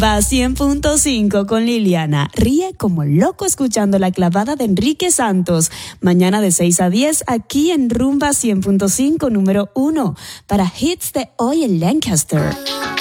Va 100.5 con Liliana. Ríe como loco escuchando la clavada de Enrique Santos. Mañana de 6 a 10 aquí en Rumba 100.5 número 1 para hits de hoy en Lancaster.